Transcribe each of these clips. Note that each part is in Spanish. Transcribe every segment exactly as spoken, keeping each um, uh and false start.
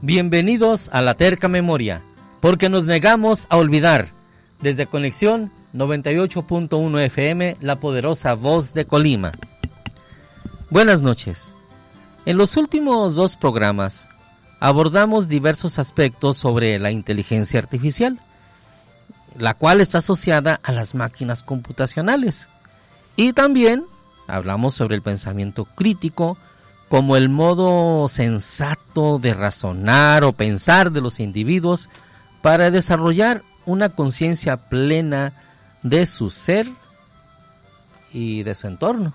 Bienvenidos a la terca memoria, porque nos negamos a olvidar. Desde Conexión noventa y ocho punto uno F M, la poderosa voz de Colima. Buenas noches. En los últimos dos programas abordamos diversos aspectos sobre la inteligencia artificial, la cual está asociada a las máquinas computacionales. Y también hablamos sobre el pensamiento crítico como el modo sensato de razonar o pensar de los individuos para desarrollar una conciencia plena de su ser y de su entorno.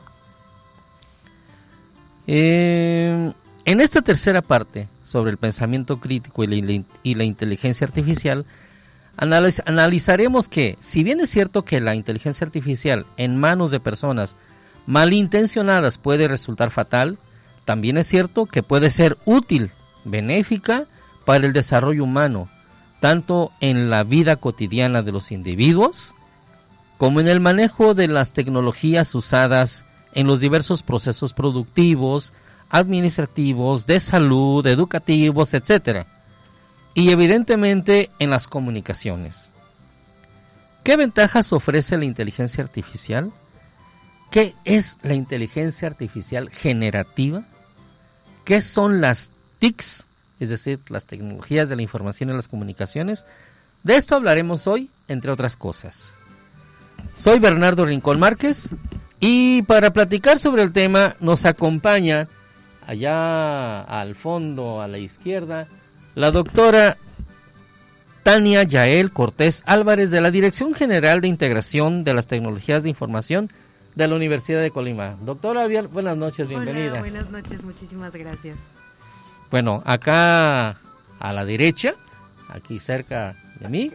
Eh, en esta tercera parte sobre el pensamiento crítico y la, y la inteligencia artificial, analiz, analizaremos que, si bien es cierto que la inteligencia artificial en manos de personas malintencionadas puede resultar fatal, también es cierto que puede ser útil, benéfica para el desarrollo humano, tanto en la vida cotidiana de los individuos, como en el manejo de las tecnologías usadas en los diversos procesos productivos, administrativos, de salud, educativos, etcétera. Y evidentemente en las comunicaciones. ¿Qué ventajas ofrece la inteligencia artificial? ¿Qué es la inteligencia artificial generativa? ¿Qué son las T I Cs? Es decir, las tecnologías de la información y las comunicaciones. De esto hablaremos hoy, entre otras cosas. Soy Bernardo Rincón Márquez y para platicar sobre el tema nos acompaña allá al fondo, a la izquierda, la doctora Tania Yael Cortés Álvarez de la Dirección General de Integración de las Tecnologías de Información de la Universidad de Colima. Doctora, buenas noches, bienvenida. Hola, buenas noches, muchísimas gracias. Bueno, acá a la derecha, aquí cerca de mí,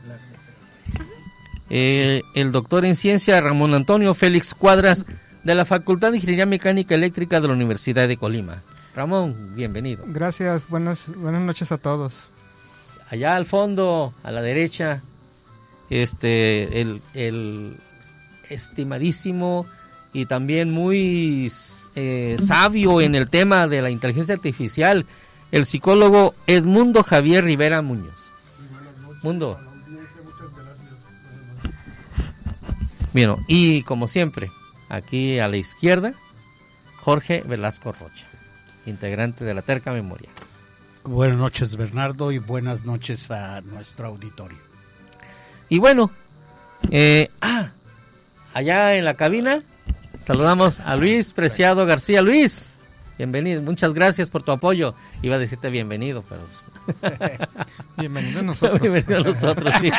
eh, el doctor en ciencia Ramón Antonio Félix Cuadras de la Facultad de Ingeniería Mecánica Eléctrica de la Universidad de Colima. Ramón, bienvenido. Gracias, buenas, buenas noches a todos. Allá al fondo, a la derecha, este, el, el estimadísimo y también muy eh, sabio en el tema de la inteligencia artificial, el psicólogo Edmundo Javier Rivera Muñoz. Mundo. Bien, y como siempre, aquí a la izquierda, Jorge Velasco Rocha, integrante de la Terca Memoria. Buenas noches, Bernardo, y buenas noches a nuestro auditorio. Y bueno, eh, ah, allá en la cabina saludamos a Luis Preciado García. Luis, bienvenido, muchas gracias por tu apoyo. Iba a decirte bienvenido, pero... Bienvenido a nosotros. Bienvenido a nosotros, sí.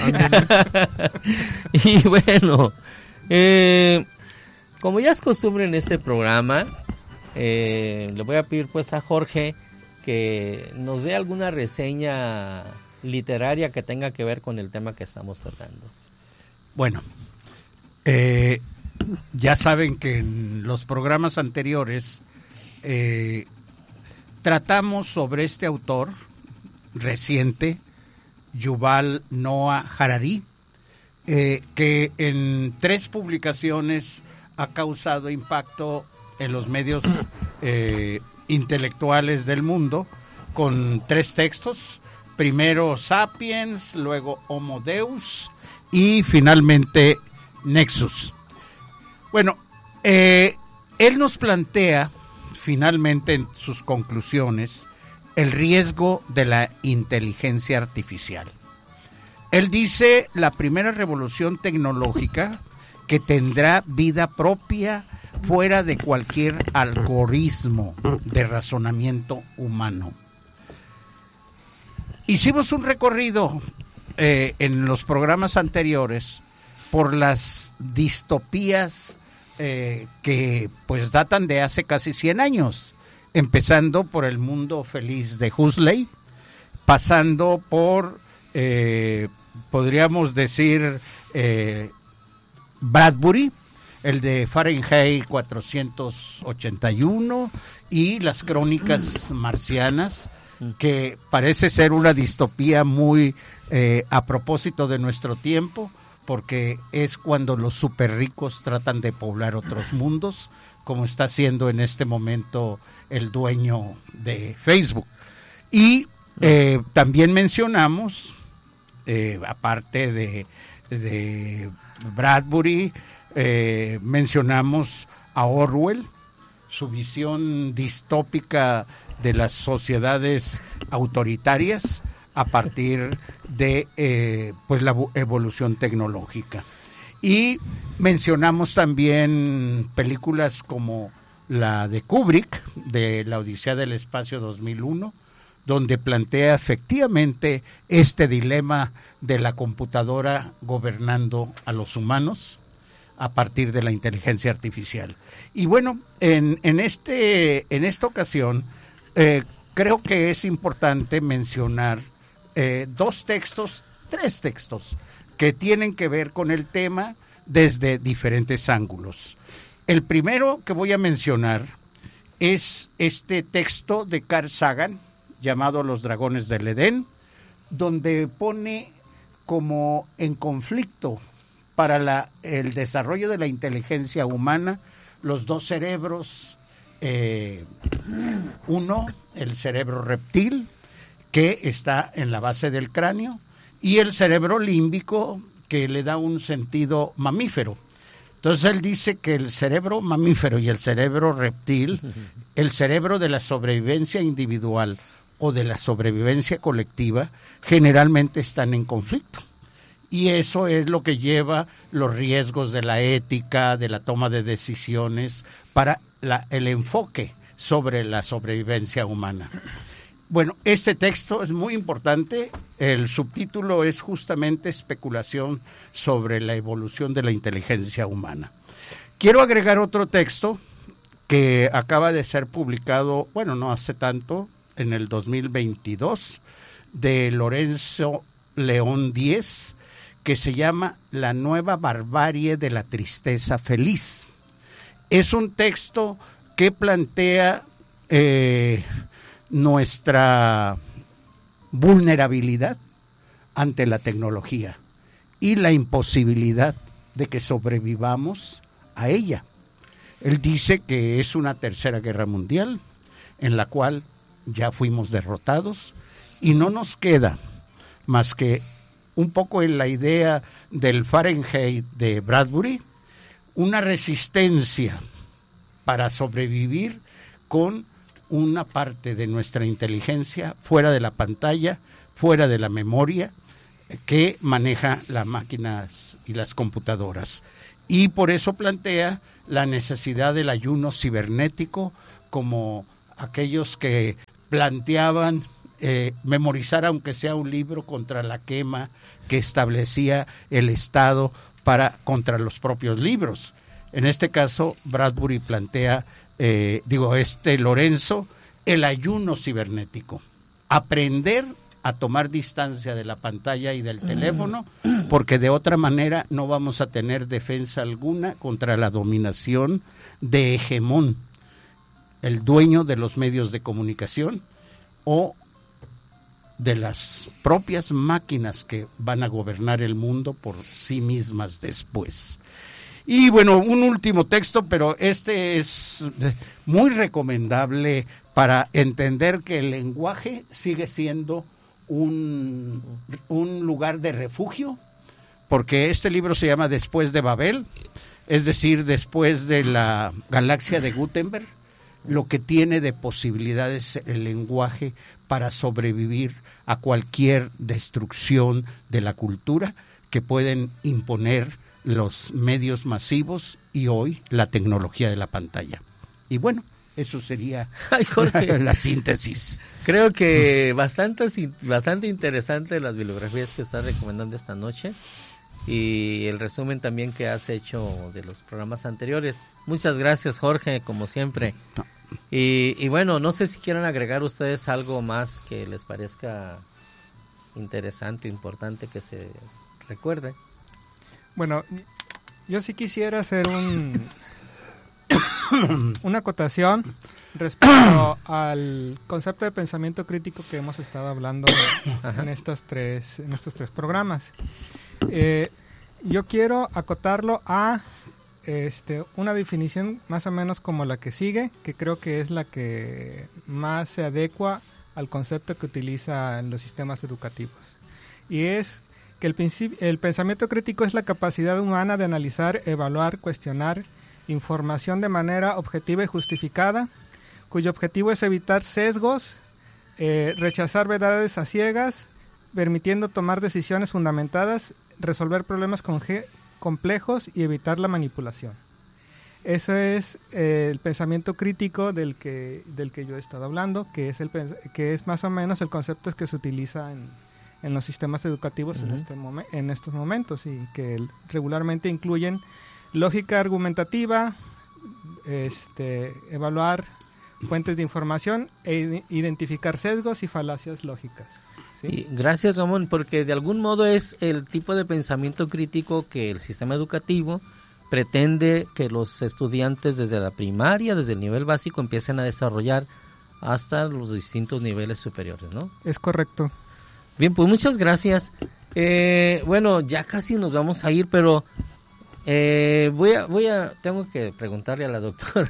Y bueno, eh, como ya es costumbre en este programa, eh, le voy a pedir pues a Jorge que nos dé alguna reseña literaria que tenga que ver con el tema que estamos tratando. Bueno, eh, ya saben que en los programas anteriores eh, tratamos sobre este autor reciente, Yuval Noah Harari, eh, que en tres publicaciones ha causado impacto en los medios eh, intelectuales del mundo, con tres textos: primero Sapiens, luego Homo Deus y finalmente Nexus. Bueno, eh, él nos plantea finalmente en sus conclusiones el riesgo de la inteligencia artificial. Él dice: la primera revolución tecnológica que tendrá vida propia fuera de cualquier algoritmo de razonamiento humano. Hicimos un recorrido eh, en los programas anteriores por las distopías eh, que pues datan de hace casi cien años, empezando por El mundo feliz de Huxley, pasando por, eh, podríamos decir, eh, Bradbury, el de Fahrenheit cuatrocientos ochenta y uno y las crónicas marcianas, que parece ser una distopía muy eh, a propósito de nuestro tiempo, porque es cuando los super ricos tratan de poblar otros mundos, como está haciendo en este momento el dueño de Facebook. Y eh, también mencionamos, eh, aparte de, de Bradbury, eh, mencionamos a Orwell, su visión distópica de las sociedades autoritarias a partir de eh, pues la evolución tecnológica. Y mencionamos también películas como la de Kubrick, de La Odisea del Espacio dos mil uno, donde plantea efectivamente este dilema de la computadora gobernando a los humanos a partir de la inteligencia artificial. Y bueno, en, en, este, en esta ocasión eh, creo que es importante mencionar eh, dos textos, tres textos, que tienen que ver con el tema desde diferentes ángulos. El primero que voy a mencionar es este texto de Carl Sagan, llamado Los Dragones del Edén, donde pone como en conflicto para la, el desarrollo de la inteligencia humana los dos cerebros, eh, uno, el cerebro reptil, que está en la base del cráneo, y el cerebro límbico, que le da un sentido mamífero. Entonces él dice que el cerebro mamífero y el cerebro reptil, el cerebro de la sobrevivencia individual o de la sobrevivencia colectiva, generalmente están en conflicto. Y eso es lo que lleva los riesgos de la ética, de la toma de decisiones, para la, el enfoque sobre la sobrevivencia humana. Bueno, este texto es muy importante. El subtítulo es justamente Especulación sobre la evolución de la inteligencia humana. Quiero agregar otro texto que acaba de ser publicado, bueno, no hace tanto, en el dos mil veintidós, de Lorenzo León Díez, que se llama La nueva barbarie de la tristeza feliz. Es un texto que plantea eh, nuestra vulnerabilidad ante la tecnología y la imposibilidad de que sobrevivamos a ella. Él dice que es una tercera guerra mundial en la cual ya fuimos derrotados y no nos queda más que un poco en la idea del Fahrenheit de Bradbury, una resistencia para sobrevivir con una parte de nuestra inteligencia fuera de la pantalla, fuera de la memoria que maneja las máquinas y las computadoras. Y por eso plantea la necesidad del ayuno cibernético, como aquellos que planteaban eh, memorizar aunque sea un libro contra la quema que establecía el Estado para contra los propios libros. En este caso, Bradbury plantea, eh, digo, este Lorenzo, el ayuno cibernético. Aprender a tomar distancia de la pantalla y del teléfono, porque de otra manera no vamos a tener defensa alguna contra la dominación de hegemón, el dueño de los medios de comunicación o de las propias máquinas que van a gobernar el mundo por sí mismas después. Y bueno, un último texto, pero este es muy recomendable para entender que el lenguaje sigue siendo un, un lugar de refugio, porque este libro se llama Después de Babel, es decir, después de la galaxia de Gutenberg, lo que tiene de posibilidades el lenguaje para sobrevivir a cualquier destrucción de la cultura que pueden imponer los medios masivos y hoy la tecnología de la pantalla. Y bueno, eso sería Ay, Jorge, la síntesis. Creo que bastante, bastante interesante las bibliografías que estás recomendando esta noche y el resumen también que has hecho de los programas anteriores. Muchas gracias, Jorge, como siempre. No. Y, y bueno, no sé si quieren agregar ustedes algo más que les parezca interesante o importante que se recuerde. Bueno, yo sí quisiera hacer un una acotación respecto al concepto de pensamiento crítico que hemos estado hablando en estas tres, en estos tres programas. Eh, yo quiero acotarlo a este, una definición más o menos como la que sigue, que creo que es la que más se adecua al concepto que utiliza en los sistemas educativos. Y es que el, principio, el pensamiento crítico es la capacidad humana de analizar, evaluar, cuestionar información de manera objetiva y justificada, cuyo objetivo es evitar sesgos, eh, rechazar verdades a ciegas, permitiendo tomar decisiones fundamentadas, resolver problemas conge- complejos y evitar la manipulación. Eso es eh, el pensamiento crítico del que, del que yo he estado hablando, que es, el, que es más o menos el concepto que se utiliza en, en los sistemas educativos uh-huh. en, este momen- en estos momentos, y que el, regularmente incluyen lógica argumentativa, este, evaluar fuentes de información e identificar sesgos y falacias lógicas. ¿Sí? Y gracias, Ramón, porque de algún modo es el tipo de pensamiento crítico que el sistema educativo pretende que los estudiantes desde la primaria, desde el nivel básico, empiecen a desarrollar hasta los distintos niveles superiores, ¿no? Es correcto. Bien, pues muchas gracias. Eh, bueno, ya casi nos vamos a ir, pero eh, voy a, voy a, tengo que preguntarle a la doctora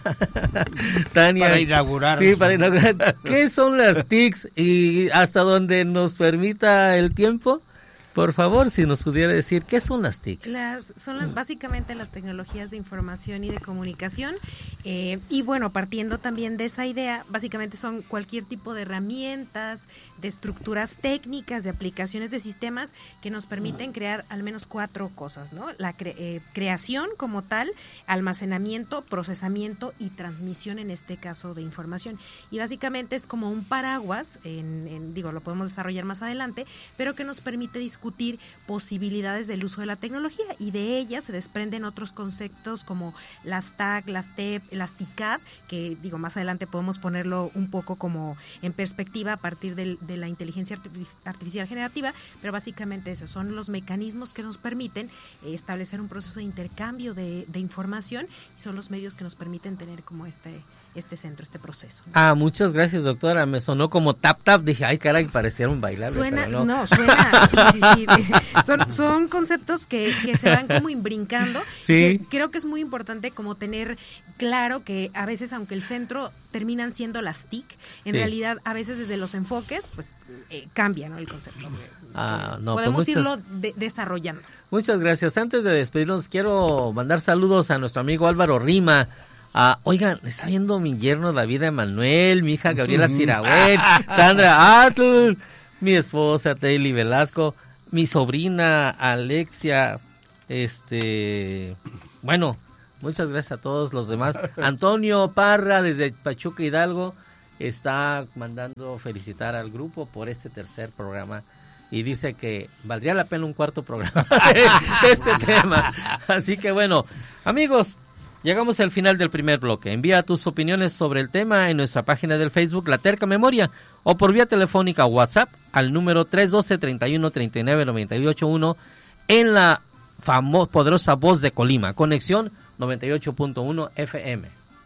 Tania. Para inaugurar. Sí, para inaugurar. ¿Qué son las T I Cs? Y hasta donde nos permita el tiempo, por favor, si nos pudiera decir, ¿qué son las T I Cs? Las, son las, básicamente las tecnologías de información y de comunicación. Eh, y bueno, partiendo también de esa idea, básicamente son cualquier tipo de herramientas, de estructuras técnicas, de aplicaciones de sistemas que nos permiten crear al menos cuatro cosas, ¿no? La cre- eh, creación como tal, almacenamiento, procesamiento y transmisión, en este caso, de información. Y básicamente es como un paraguas, en, en, digo, lo podemos desarrollar más adelante, pero que nos permite discutir discutir posibilidades del uso de la tecnología, y de ellas se desprenden otros conceptos como las T A C, las T E P, las T I C A D, que digo más adelante podemos ponerlo un poco como en perspectiva a partir del, de la inteligencia artificial generativa, pero básicamente esos son los mecanismos que nos permiten eh, establecer un proceso de intercambio de, de información, y son los medios que nos permiten tener como este este centro, este proceso, ¿no? Ah, muchas gracias, doctora. Me sonó como tap tap, dije, ay, caray, pareciera un bailable. Suena, no. no, suena, sí, sí, sí. Son, son conceptos que, que se van como imbrincando. Sí. Que creo que es muy importante como tener claro que a veces, aunque el centro terminan siendo las T I C, en sí. realidad a veces desde los enfoques, pues eh, cambia, ¿no? El concepto. Ah, no, podemos pues muchas, irlo de, desarrollando. Muchas gracias. Antes de despedirnos, quiero mandar saludos a nuestro amigo Álvaro Rima. Ah, oigan, está viendo mi yerno David Emanuel, mi hija Gabriela Siragüen, Sandra Atl, mi esposa Taylor Velasco, mi sobrina Alexia, este, bueno, muchas gracias a todos los demás. Antonio Parra desde Pachuca Hidalgo está mandando felicitar al grupo por este tercer programa y dice que valdría la pena un cuarto programa de este tema. Así que bueno, amigos, llegamos al final del primer bloque. Envía tus opiniones sobre el tema en nuestra página del Facebook La Terca Memoria o por vía telefónica o WhatsApp al número tres uno dos, tres uno, tres nueve, nueve ocho uno en la famosa poderosa Voz de Colima, conexión noventa y ocho punto uno F M.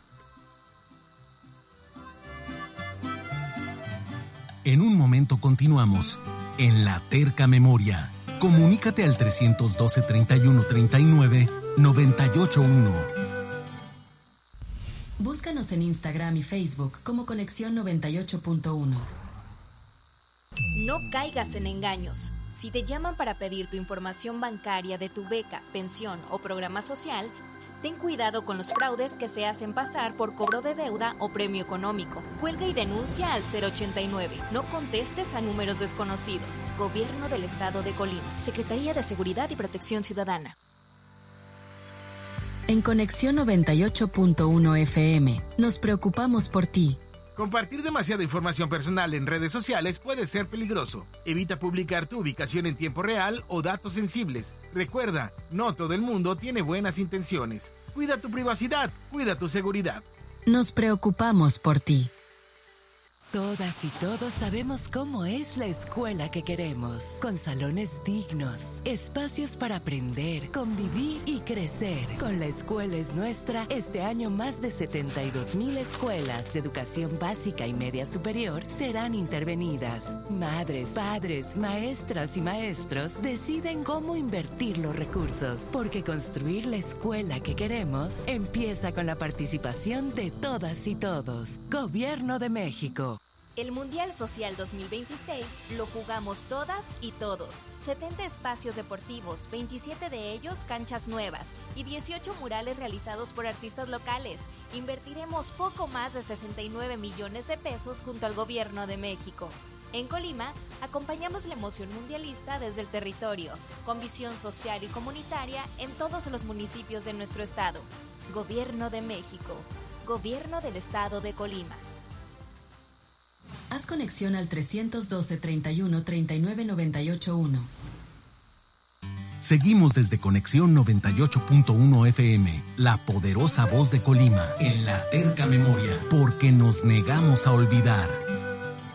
En un momento continuamos en La Terca Memoria. Comunícate al tres uno dos, tres uno, tres nueve, nueve ocho uno. Búscanos en Instagram y Facebook como Conexión noventa y ocho punto uno. No caigas en engaños. Si te llaman para pedir tu información bancaria de tu beca, pensión o programa social, ten cuidado con los fraudes que se hacen pasar por cobro de deuda o premio económico. Cuelga y denuncia al cero ochenta y nueve. No contestes a números desconocidos. Gobierno del Estado de Colima. Secretaría de Seguridad y Protección Ciudadana. En Conexión noventa y ocho punto uno F M, nos preocupamos por ti. Compartir demasiada información personal en redes sociales puede ser peligroso. Evita publicar tu ubicación en tiempo real o datos sensibles. Recuerda, no todo el mundo tiene buenas intenciones. Cuida tu privacidad, cuida tu seguridad. Nos preocupamos por ti. Todas y todos sabemos cómo es la escuela que queremos, con salones dignos, espacios para aprender, convivir y crecer. Con La Escuela es Nuestra, este año más de setenta y dos mil escuelas de educación básica y media superior serán intervenidas. Madres, padres, maestras y maestros deciden cómo invertir los recursos, porque construir la escuela que queremos empieza con la participación de todas y todos. Gobierno de México. El Mundial Social dos mil veintiséis lo jugamos todas y todos. setenta espacios deportivos, veintisiete de ellos canchas nuevas y dieciocho murales realizados por artistas locales. Invertiremos poco más de sesenta y nueve millones de pesos junto al Gobierno de México. En Colima, acompañamos la emoción mundialista desde el territorio, con visión social y comunitaria en todos los municipios de nuestro estado. Gobierno de México. Gobierno del Estado de Colima. Haz conexión al trescientos doce, treinta y uno, treinta y nueve, noventa y ocho uno. Seguimos desde Conexión noventa y ocho punto uno F M, la poderosa voz de Colima, en la terca memoria, porque nos negamos a olvidar.